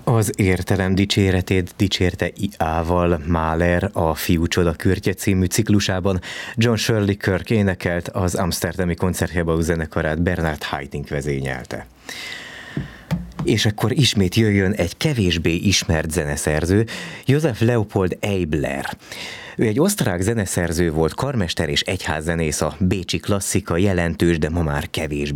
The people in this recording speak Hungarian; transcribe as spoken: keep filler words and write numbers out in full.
Az értelem dicséretét dicsérte I-ával Mahler a Fiú csoda kürtje című ciklusában. John Shirley Kirk énekelt, az amszterdami Konzertgebouw zenekarát Bernard Haitink vezényelte. És akkor ismét jöjjön egy kevésbé ismert zeneszerző, Joseph Leopold Eibler. Ő egy osztrák zeneszerző volt, karmester és egyházzenész, a bécsi klasszika jelentős, de ma már kevésbé